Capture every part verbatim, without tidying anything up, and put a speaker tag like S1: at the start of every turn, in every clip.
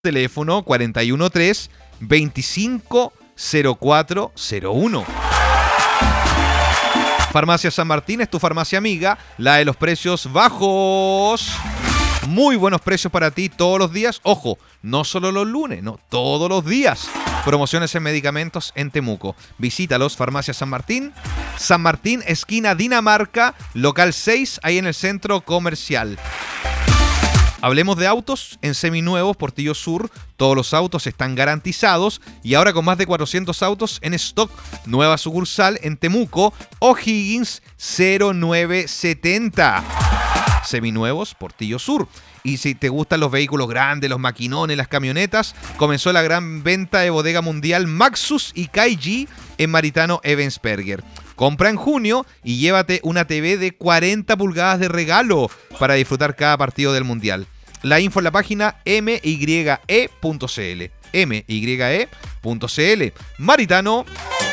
S1: Teléfono cuatro uno tres, veinticinco cero cuatro cero uno. Farmacia San Martín es tu farmacia amiga, la de los precios bajos. Muy buenos precios para ti todos los días. Ojo, no solo los lunes, no, todos los días. Promociones en medicamentos en Temuco. Visítalos, Farmacia San Martín. San Martín, esquina Dinamarca, local seis, ahí en el centro comercial. Hablemos de autos en seminuevos, Portillo Sur. Todos los autos están garantizados y ahora con más de cuatrocientos autos en stock. Nueva sucursal en Temuco, O'Higgins cero nueve setenta. Seminuevos, Portillo Sur. Y si te gustan los vehículos grandes, los maquinones, las camionetas, comenzó la gran venta de bodega mundial Maxus y K G en Maritano Ebensperger. Compra en junio y llévate una T V de cuarenta pulgadas de regalo para disfrutar cada partido del Mundial. La info en la página m y e punto c l. m y e punto c l. Maritano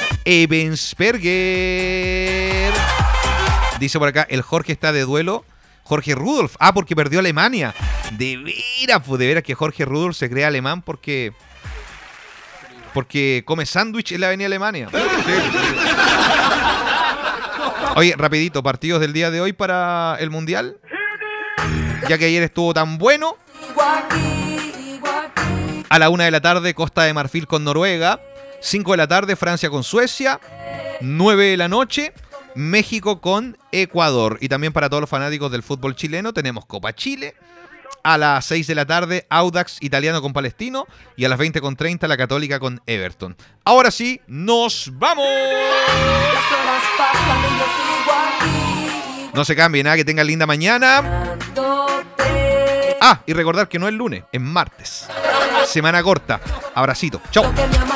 S1: Ebensperger. Dice por acá, el Jorge está de duelo. Jorge Rudolf. Ah, porque perdió Alemania. De veras, pues de veras que Jorge Rudolf se cree alemán porque... Porque come sándwich en la avenida Alemania. Sí, sí. Oye, rapidito, partidos del día de hoy para el Mundial. Ya que ayer estuvo tan bueno. A la una de la tarde, Costa de Marfil con Noruega. Cinco de la tarde, Francia con Suecia. Nueve de la noche, México con Ecuador. Y también para todos los fanáticos del fútbol chileno tenemos Copa Chile. A las seis de la tarde, Audax Italiano con Palestino. Y a las veinte con treinta, la Católica con Everton. Ahora sí, ¡nos vamos! No se cambien, nada, que tengan linda mañana. Ah, y recordar que no es lunes, es martes. Semana corta. Abracito. Chau.